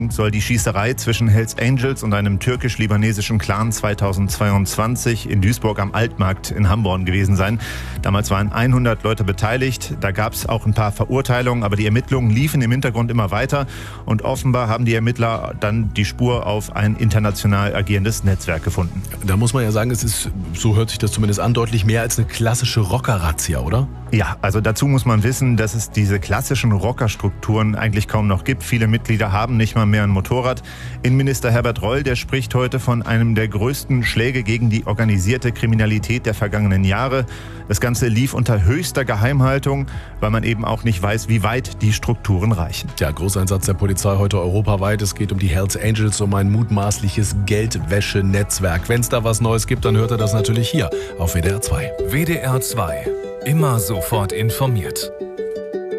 Soll die Schießerei zwischen Hells Angels und einem türkisch-libanesischen Clan 2022 in Duisburg am Altmarkt in Hamborn gewesen sein. Damals waren 100 Leute beteiligt. Da gab es auch ein paar Verurteilungen, aber die Ermittlungen liefen im Hintergrund immer weiter. Und offenbar haben die Ermittler dann die Spur auf ein international agierendes Netzwerk gefunden. Da muss man ja sagen, es ist, so hört sich das zumindest an, deutlich mehr als eine klassische Rocker-Razzia, oder? Ja, also dazu muss man wissen, dass es diese klassischen Rockerstrukturen eigentlich kaum noch gibt. Viele Mitglieder haben nicht mal mehr ein Motorrad. Innenminister Herbert Reul, der spricht heute von einem der größten Schläge gegen die organisierte Kriminalität der vergangenen Jahre. Das Ganze lief unter höchster Geheimhaltung, weil man eben auch nicht weiß, wie weit die Strukturen reichen. Ja, Großeinsatz der Polizei heute europaweit. Es geht um die Hells Angels, um ein mutmaßliches Geldwäschenetzwerk. Wenn es da was Neues gibt, dann hört er das natürlich hier auf WDR 2. WDR 2. Immer sofort informiert.